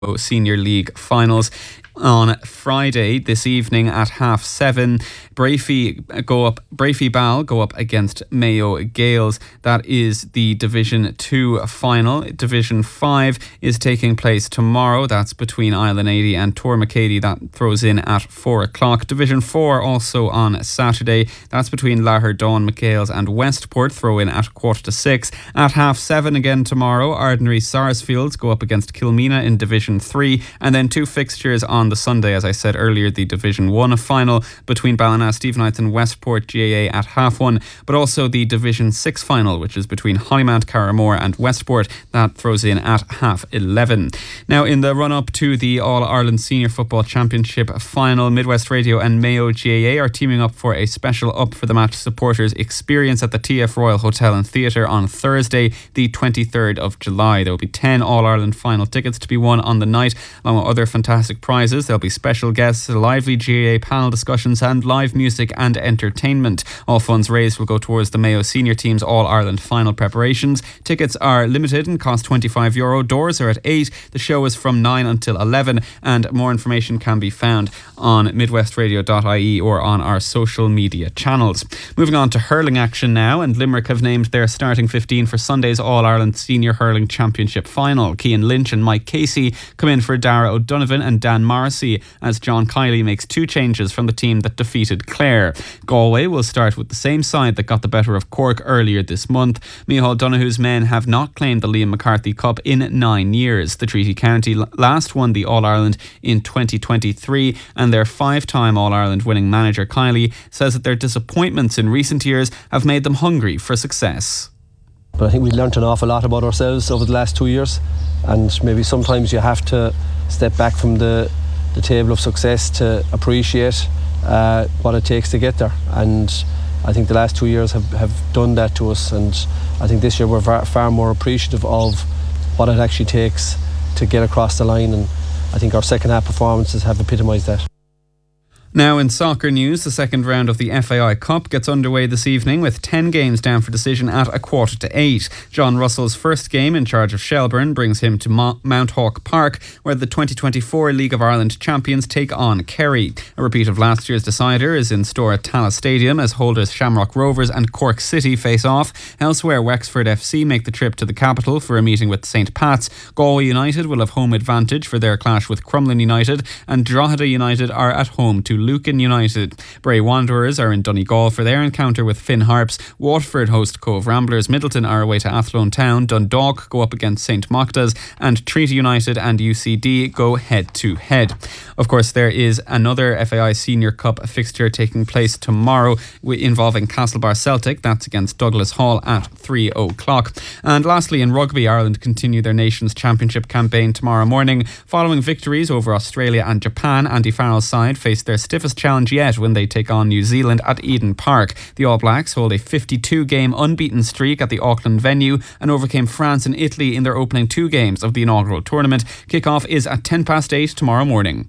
Senior League finals. On Friday this evening at 7:30, Brafey Ball go up against Mayo Gales. That is the Division 2 final. Division 5 is taking place tomorrow. That's between Island 80 and Tormacady. That throws in at 4 o'clock. Division 4 also on Saturday. That's between Laherdon, McHale's and Westport. Throw in at 5:45. At 7:30 again tomorrow, Ardnary Sarsfields go up against Kilmena in Division 3. And then two fixtures on the Sunday, as I said earlier, the Division 1 final between Ballina, Stevenite and Westport GAA at 1:30, but also the Division 6 final, which is between Hollymount, Carramore and Westport. That throws in at 11:30. Now, in the run-up to the All-Ireland Senior Football Championship final, Midwest Radio and Mayo GAA are teaming up for a special Up for the Match supporters experience at the TF Royal Hotel and Theatre on Thursday, the 23rd of July. There will be 10 All-Ireland final tickets to be won on the night, along with other fantastic prizes. There'll be special guests, lively GAA panel discussions and live music and entertainment. All funds raised will go towards the Mayo senior team's All-Ireland final preparations. Tickets are limited and cost €25. Doors are at 8. The show is from 9 until 11, and more information can be found on midwestradio.ie or on our social media channels. Moving on to hurling action now, and Limerick have named their starting 15 for Sunday's All-Ireland Senior Hurling Championship final. Cian Lynch and Mike Casey come in for Dara O'Donovan and Dan Morrissey, as John Kiley makes two changes from the team that defeated Clare. Galway will start with the same side that got the better of Cork earlier this month. Micheál Donoghue's men have not claimed the Liam McCarthy Cup in 9 years. The Treaty County last won the All-Ireland in 2023, and their 5-time All-Ireland winning manager Kiley says that their disappointments in recent years have made them hungry for success. But I think we learnt an awful lot about ourselves over the last 2 years, and maybe sometimes you have to step back from the table of success to appreciate what it takes to get there. And I think the last 2 years have done that to us, and I think this year we're far more appreciative of what it actually takes to get across the line, and I think our second half performances have epitomised that. Now in soccer news, the second round of the FAI Cup gets underway this evening with 10 games down for decision at 7:15. John Russell's first game in charge of Shelbourne brings him to Mount Hawk Park, where the 2024 League of Ireland champions take on Kerry. A repeat of last year's decider is in store at Tallaght Stadium as holders Shamrock Rovers and Cork City face off. Elsewhere, Wexford FC make the trip to the capital for a meeting with St Pat's. Galway United will have home advantage for their clash with Crumlin United, and Drogheda United are at home to Lucan United. Bray Wanderers are in Donegal for their encounter with Finn Harps. Waterford host Cove Ramblers. Middleton are away to Athlone Town. Dundalk go up against St Machdas, and Treaty United and UCD go head to head. Of course, there is another FAI Senior Cup fixture taking place tomorrow involving Castlebar Celtic. That's against Douglas Hall at 3 o'clock. And lastly, in rugby, Ireland continue their Nations Championship campaign tomorrow morning. Following victories over Australia and Japan, Andy Farrell's side face their stiffest challenge yet when they take on New Zealand at Eden Park. The All Blacks hold a 52-game unbeaten streak at the Auckland venue and overcame France and Italy in their opening 2 games of the inaugural tournament. Kick-off is at 8:10 tomorrow morning.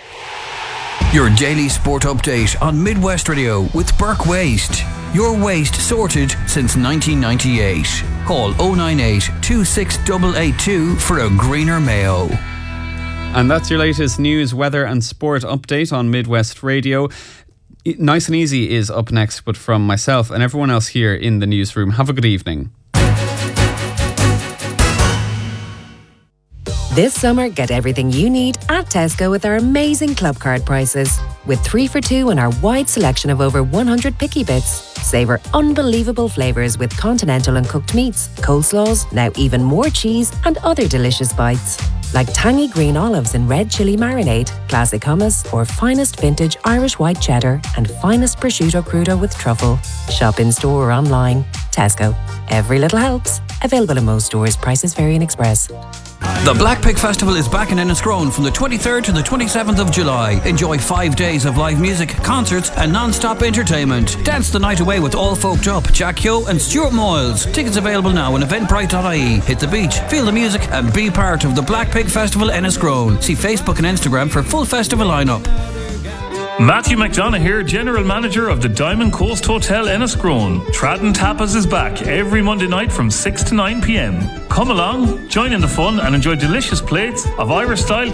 Your daily sport update on Midwest Radio with Burke Waste. Your waste sorted since 1998. Call 098 26882 for a greener Mayo. And that's your latest news, weather and sport update on Midwest Radio. Nice and Easy is up next, but from myself and everyone else here in the newsroom, have a good evening. This summer, get everything you need at Tesco with our amazing club card prices. With 3 for $2 and our wide selection of over 100 picky bits. Savour unbelievable flavours with continental and cooked meats, coleslaws, now even more cheese and other delicious bites. Like tangy green olives and red chilli marinade, classic hummus, or finest vintage Irish white cheddar and finest prosciutto crudo with truffle. Shop in store or online. Tesco. Every little helps. Available in most stores. Prices vary in Express. The Black Pig Festival is back in Enniscrone from the 23rd to the 27th of July. Enjoy 5 days of live music, concerts and non-stop entertainment. Dance the night away with All Folked Up, Jack Yo and Stuart Moyles. Tickets available now on eventbrite.ie. Hit the beach, feel the music and be part of the Black Pig Festival Enniscrone. See Facebook and Instagram for full festival lineup. Matthew McDonough here, General Manager of the Diamond Coast Hotel Enniscrone. Tradden Tapas is back every Monday night from 6 to 9 p.m. Come along, join in the fun and enjoy delicious plates of Irish-style